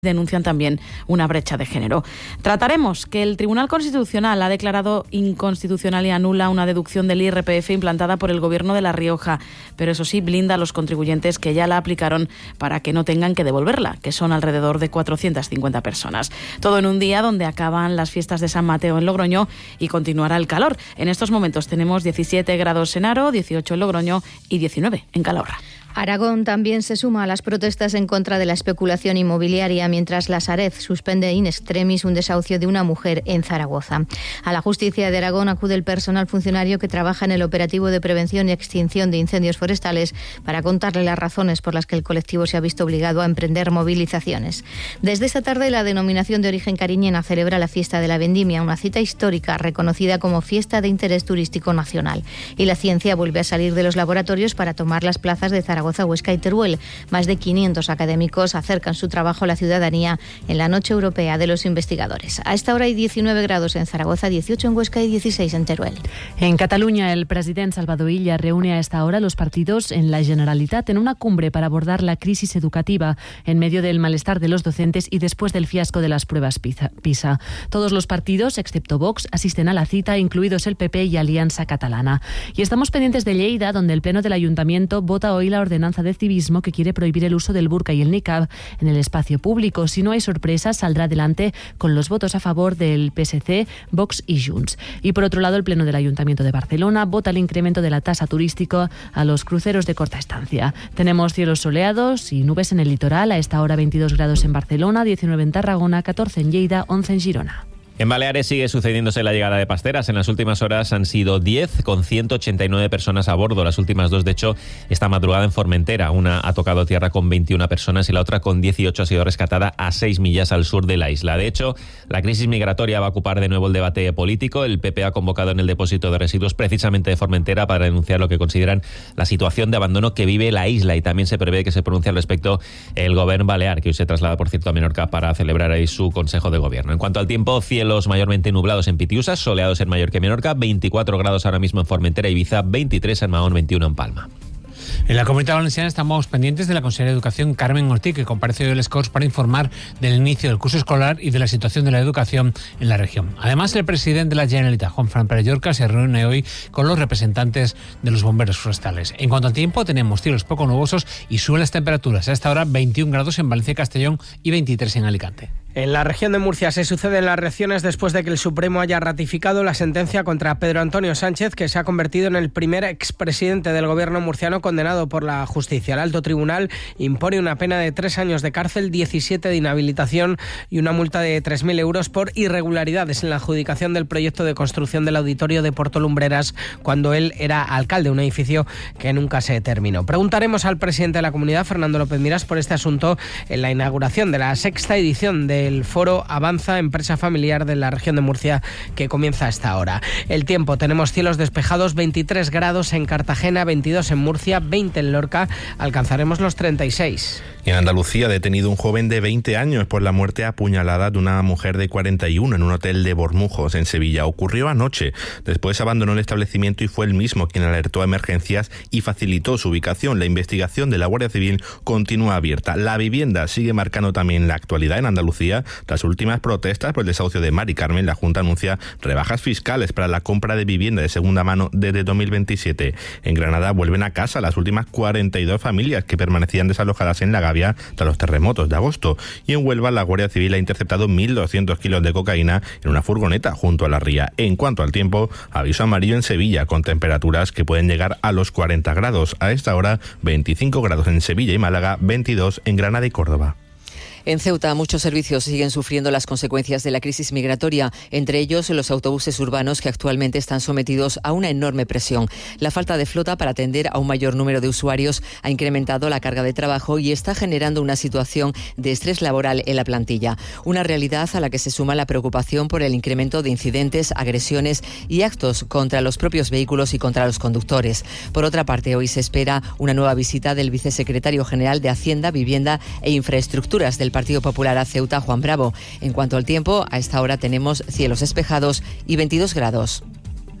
denuncian también una brecha de género. Trataremos que el Tribunal Constitucional ha declarado inconstitucional y anula una deducción del IRPF implantada por el Gobierno de La Rioja, pero eso sí blinda a los contribuyentes que ya la aplicaron para que no tengan que devolverla, que son alrededor de 450 personas. Todo en un día donde acaban las fiestas de San Mateo en Logroño y continuará el calor. En estos momentos tenemos 17 grados en Haro, 18 en Logroño y 19 en Calahorra. Aragón también se suma a las protestas en contra de la especulación inmobiliaria, mientras la Sareb suspende in extremis un desahucio de una mujer en Zaragoza. A la justicia de Aragón acude el personal funcionario que trabaja en el operativo de prevención y extinción de incendios forestales para contarle las razones por las que el colectivo se ha visto obligado a emprender movilizaciones. Desde esta tarde, la denominación de origen cariñena celebra la fiesta de la vendimia, una cita histórica reconocida como fiesta de interés turístico nacional. Y la ciencia vuelve a salir de los laboratorios para tomar las plazas de Zaragoza, Huesca y Teruel. Más de 500 académicos acercan su trabajo a la ciudadanía en la Noche Europea de los Investigadores. A esta hora hay 19 grados en Zaragoza, 18 en Huesca y 16 en Teruel. En Cataluña, el presidente Salvador Illa reúne a esta hora los partidos en la Generalitat en una cumbre para abordar la crisis educativa en medio del malestar de los docentes y después del fiasco de las pruebas PISA. Todos los partidos, excepto Vox, asisten a la cita, incluidos el PP y Alianza Catalana. Y estamos pendientes de Lleida, donde el Pleno del Ayuntamiento vota hoy la ordenanza de civismo que quiere prohibir el uso del burka y el niqab en el espacio público. Si no hay sorpresas, saldrá adelante con los votos a favor del PSC, Vox y Junts. Y por otro lado, el Pleno del Ayuntamiento de Barcelona vota el incremento de la tasa turística a los cruceros de corta estancia. Tenemos cielos soleados y nubes en el litoral. A esta hora 22 grados en Barcelona, 19 en Tarragona, 14 en Lleida, 11 en Girona. En Baleares sigue sucediéndose la llegada de pasteras. En las últimas horas han sido 10, con 189 personas a bordo. Las últimas dos, de hecho, esta madrugada en Formentera. Una ha tocado tierra con 21 personas y la otra, con 18, ha sido rescatada a 6 millas al sur de la isla. De hecho, la crisis migratoria va a ocupar de nuevo el debate político. El PP ha convocado en el depósito de residuos precisamente de Formentera para denunciar lo que consideran la situación de abandono que vive la isla, y también se prevé que se pronuncie al respecto el Gobierno Balear, que hoy se traslada, por cierto, a Menorca para celebrar ahí su Consejo de Gobierno. En cuanto al tiempo, cielos mayormente nublados en Pitiusas, soleados en Mallorca y Menorca, 24 grados ahora mismo en Formentera y Ibiza, 23 en Mahón, 21 en Palma. En la Comunidad Valenciana estamos pendientes de la consejera de Educación, Carmen Ortiz, que comparece hoy en Les Corts para informar del inicio del curso escolar y de la situación de la educación en la región. Además, el presidente de la Generalitat, Juanfran Pérez Llorca, se reúne hoy con los representantes de los bomberos forestales. En cuanto al tiempo, tenemos cielos poco nubosos y suben las temperaturas. A esta hora 21 grados en Valencia y Castellón y 23 en Alicante. En la región de Murcia se suceden las reacciones después de que el Supremo haya ratificado la sentencia contra Pedro Antonio Sánchez, que se ha convertido en el primer expresidente del gobierno murciano condenado por la justicia. El alto tribunal impone una pena de 3 años de cárcel, 17 de inhabilitación y una multa de 3.000 euros por irregularidades en la adjudicación del proyecto de construcción del auditorio de Porto Lumbreras cuando él era alcalde, un edificio que nunca se terminó. Preguntaremos al presidente de la comunidad, Fernando López Miras, por este asunto en la inauguración de la 6ª edición del foro Avanza, empresa familiar de la región de Murcia, que comienza a esta hora. El tiempo, tenemos cielos despejados, 23 grados en Cartagena, 22 en Murcia, 20 en Lorca, alcanzaremos los 36. En Andalucía, detenido un joven de 20 años por la muerte apuñalada de una mujer de 41 en un hotel de Bormujos, en Sevilla. Ocurrió anoche. Después abandonó el establecimiento y fue él mismo quien alertó a emergencias y facilitó su ubicación. La investigación de la Guardia Civil continúa abierta. La vivienda sigue marcando también la actualidad en Andalucía. Tras últimas protestas por el desahucio de Mari Carmen, la Junta anuncia rebajas fiscales para la compra de vivienda de segunda mano desde 2027. En Granada vuelven a casa las últimas 42 familias que permanecían desalojadas en la Gavia tras los terremotos de agosto. Y en Huelva, la Guardia Civil ha interceptado 1.200 kilos de cocaína en una furgoneta junto a la ría. En cuanto al tiempo, aviso amarillo en Sevilla, con temperaturas que pueden llegar a los 40 grados. A esta hora, 25 grados en Sevilla y Málaga, 22 en Granada y Córdoba. En Ceuta, muchos servicios siguen sufriendo las consecuencias de la crisis migratoria, entre ellos los autobuses urbanos, que actualmente están sometidos a una enorme presión. La falta de flota para atender a un mayor número de usuarios ha incrementado la carga de trabajo y está generando una situación de estrés laboral en la plantilla. Una realidad a la que se suma la preocupación por el incremento de incidentes, agresiones y actos contra los propios vehículos y contra los conductores. Por otra parte, hoy se espera una nueva visita del vicesecretario general de Hacienda, Vivienda e Infraestructuras del Partido Popular a Ceuta, Juan Bravo. En cuanto al tiempo, a esta hora tenemos cielos despejados y 22 grados.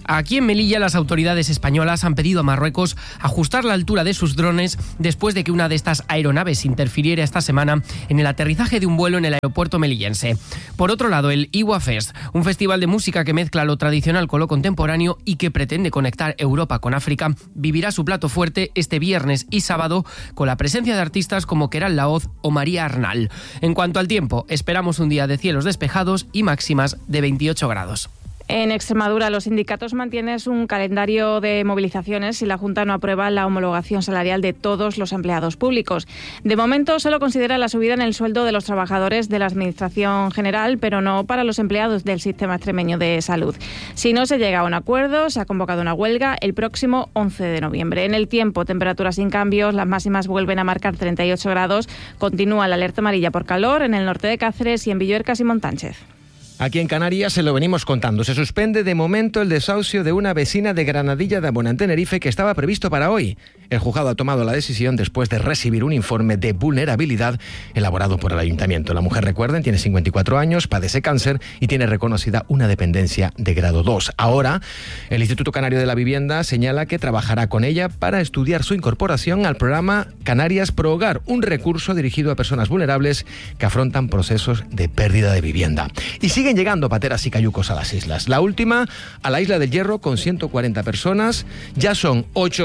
Aquí en Melilla las autoridades españolas han pedido a Marruecos ajustar la altura de sus drones después de que una de estas aeronaves interfiriera esta semana en el aterrizaje de un vuelo en el aeropuerto melillense. Por otro lado, el Iwa Fest, un festival de música que mezcla lo tradicional con lo contemporáneo y que pretende conectar Europa con África, vivirá su plato fuerte este viernes y sábado con la presencia de artistas como Keral Laoz o María Arnal. En cuanto al tiempo, esperamos un día de cielos despejados y máximas de 28 grados. En Extremadura, los sindicatos mantienen un calendario de movilizaciones si la Junta no aprueba la homologación salarial de todos los empleados públicos. De momento, solo considera la subida en el sueldo de los trabajadores de la Administración General, pero no para los empleados del Sistema Extremeño de Salud. Si no se llega a un acuerdo, se ha convocado una huelga el próximo 11 de noviembre. En el tiempo, temperaturas sin cambios, las máximas vuelven a marcar 38 grados. Continúa la alerta amarilla por calor en el norte de Cáceres y en Villuercas y Montánchez. Aquí en Canarias se lo venimos contando. Se suspende de momento el desahucio de una vecina de Granadilla de Abona en Tenerife que estaba previsto para hoy. El juzgado ha tomado la decisión después de recibir un informe de vulnerabilidad elaborado por el ayuntamiento. La mujer, recuerden, tiene 54 años, padece cáncer y tiene reconocida una dependencia de grado 2. Ahora, el Instituto Canario de la Vivienda señala que trabajará con ella para estudiar su incorporación al programa Canarias Pro Hogar, un recurso dirigido a personas vulnerables que afrontan procesos de pérdida de vivienda. Y siguen llegando pateras y cayucos a las islas. La última a la Isla del Hierro con 140 personas. Ya son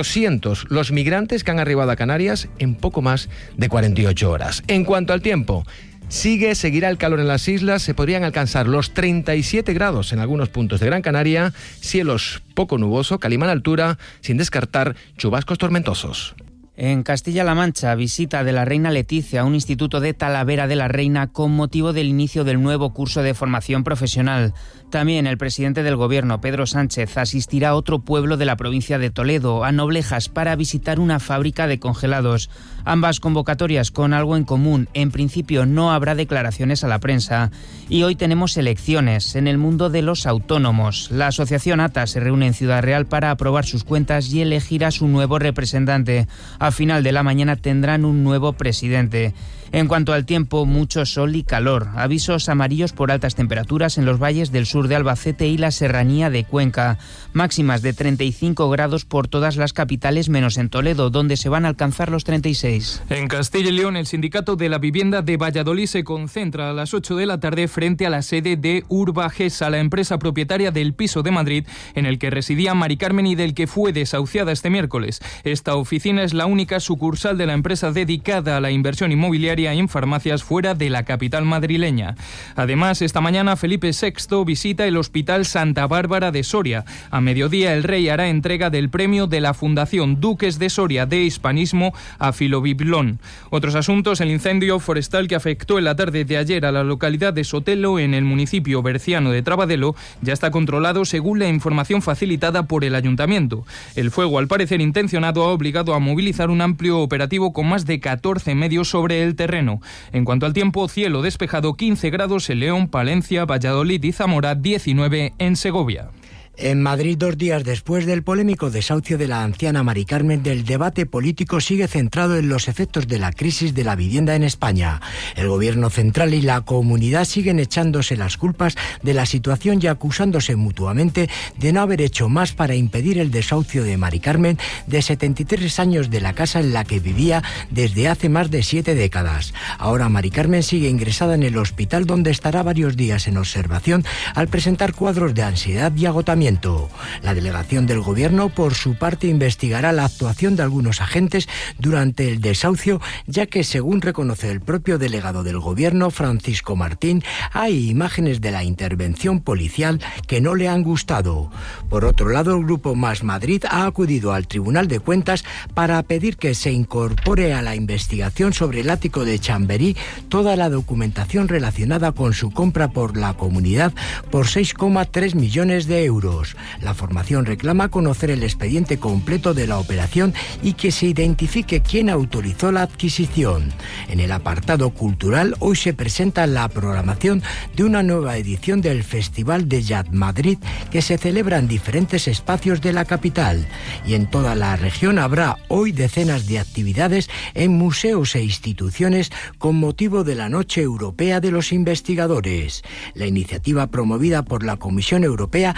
800 los migrantes que han arribado a Canarias en poco más de 48 horas. En cuanto al tiempo, seguirá el calor en las islas. Se podrían alcanzar los 37 grados en algunos puntos de Gran Canaria. Cielos poco nuboso, calima en altura, sin descartar chubascos tormentosos. En Castilla-La Mancha, visita de la reina Leticia a un instituto de Talavera de la Reina con motivo del inicio del nuevo curso de formación profesional. También el presidente del Gobierno, Pedro Sánchez, asistirá a otro pueblo de la provincia de Toledo, a Noblejas, para visitar una fábrica de congelados. Ambas convocatorias con algo en común. En principio no habrá declaraciones a la prensa. Y hoy tenemos elecciones en el mundo de los autónomos. La asociación ATA se reúne en Ciudad Real para aprobar sus cuentas y elegir a su nuevo representante. A final de la mañana tendrán un nuevo presidente. En cuanto al tiempo, mucho sol y calor. Avisos amarillos por altas temperaturas en los valles del sur de Albacete y la serranía de Cuenca. Máximas de 35 grados por todas las capitales menos en Toledo, donde se van a alcanzar los 36. En Castilla y León, el Sindicato de la Vivienda de Valladolid se concentra a las 8 de la tarde frente a la sede de Urbagesa, la empresa propietaria del piso de Madrid en el que residía Mari Carmen y del que fue desahuciada este miércoles. Esta oficina es la única sucursal de la empresa dedicada a la inversión inmobiliaria en farmacias fuera de la capital madrileña. Además, esta mañana Felipe VI visita el Hospital Santa Bárbara de Soria. A mediodía el rey hará entrega del premio de la Fundación Duques de Soria de Hispanismo a Filobiblón. Otros asuntos: el incendio forestal que afectó en la tarde de ayer a la localidad de Sotelo en el municipio berciano de Trabadelo ya está controlado según la información facilitada por el ayuntamiento. El fuego, al parecer intencionado, ha obligado a movilizar un amplio operativo con más de 14 medios sobre el terreno. En cuanto al tiempo, cielo despejado, 15 grados en León, Palencia, Valladolid y Zamora, 19 en Segovia. En Madrid, 2 días después del polémico desahucio de la anciana Mari Carmen, el debate político sigue centrado en los efectos de la crisis de la vivienda en España. El Gobierno central y la comunidad siguen echándose las culpas de la situación y acusándose mutuamente de no haber hecho más para impedir el desahucio de Mari Carmen, de 73 años, de la casa en la que vivía desde hace más de 7 décadas. Ahora Mari Carmen sigue ingresada en el hospital, donde estará varios días en observación al presentar cuadros de ansiedad y agotamiento. La delegación del Gobierno, por su parte, investigará la actuación de algunos agentes durante el desahucio, ya que, según reconoce el propio delegado del Gobierno, Francisco Martín, hay imágenes de la intervención policial que no le han gustado. Por otro lado, el Grupo Más Madrid ha acudido al Tribunal de Cuentas para pedir que se incorpore a la investigación sobre el ático de Chamberí toda la documentación relacionada con su compra por la comunidad por 6,3 millones de euros. La formación reclama conocer el expediente completo de la operación y que se identifique quién autorizó la adquisición. En el apartado cultural, hoy se presenta la programación de una nueva edición del Festival de Jazz Madrid, que se celebra en diferentes espacios de la capital. Y en toda la región habrá hoy decenas de actividades en museos e instituciones con motivo de la Noche Europea de los Investigadores. La iniciativa, promovida por la Comisión Europea, se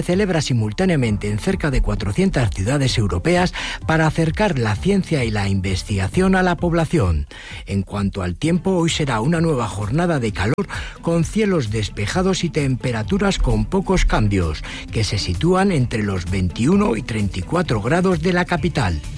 celebra simultáneamente en cerca de 400 ciudades europeas para acercar la ciencia y la investigación a la población. En cuanto al tiempo, hoy será una nueva jornada de calor con cielos despejados y temperaturas con pocos cambios, que se sitúan entre los 21 y 34 grados de la capital.